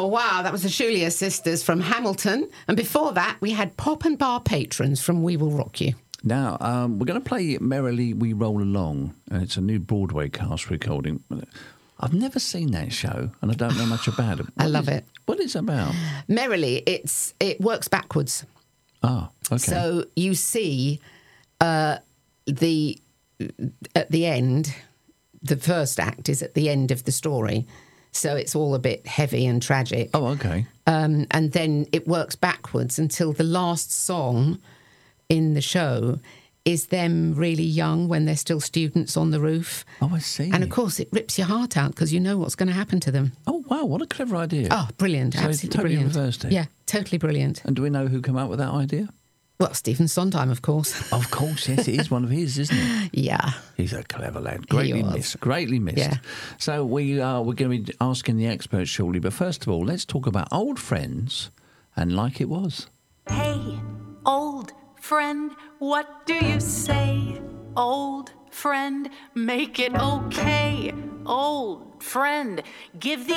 wow, that was the Shulia Sisters from Hamilton. And before that, we had Pop and Bar Patrons from We Will Rock You. Now, we're going to play Merrily We Roll Along. It's a new Broadway cast recording. I've never seen that show, and I don't know much about it. I love it. What is it about? Merrily, it works backwards. Ah, okay. So you see at the end, the first act is at the end of the story. So it's all a bit heavy and tragic. Oh, okay. And then it works backwards until the last song in the show is them really young when they're still students on the roof. Oh, I see. And of course, it rips your heart out because you know what's going to happen to them. Oh, wow, what a clever idea. Oh, brilliant. So Absolutely totally brilliant. reversed it. Yeah, totally brilliant. And do we know who came up with that idea? Well, Stephen Sondheim, of course. Of course, yes, it is one of his, isn't it? Yeah. He's a clever lad. Greatly missed. Yeah. So we're going to be asking the experts shortly, but first of all, let's talk about old friends and Like It Was. Hey, old friend, what do you say? Old friend, make it okay. Old friend, give the